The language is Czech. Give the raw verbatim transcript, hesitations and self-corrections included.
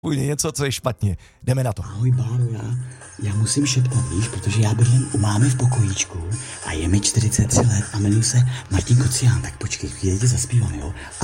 půjde něco, co je špatně. Jdeme na to. Ahoj, Báro, já, já musím šeptat, víš, protože já bydlím u mámy v pokojíčku a je mi čtyřicet tři let a jmenuji se Martin Kocián, tak počkej, chvíli tě zaspívám, jo?